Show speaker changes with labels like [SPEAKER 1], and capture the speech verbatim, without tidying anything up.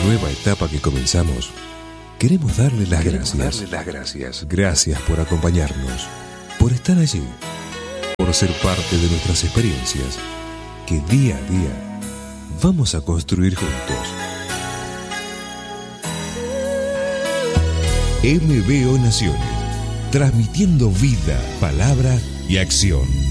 [SPEAKER 1] nueva etapa que comenzamos, queremos darle las
[SPEAKER 2] Queremos
[SPEAKER 1] gracias.
[SPEAKER 2] darle las gracias.
[SPEAKER 1] Gracias por acompañarnos, por estar allí, por ser parte de nuestras experiencias, que día a día vamos a construir juntos. M B O Naciones, transmitiendo vida, palabra y acción.